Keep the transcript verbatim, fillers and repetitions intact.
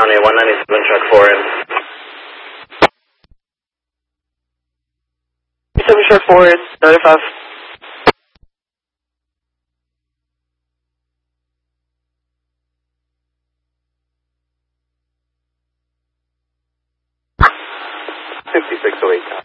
County, one ninety-seven, truck four in. seven truck four in, ninety-five. fifty-six oh eight.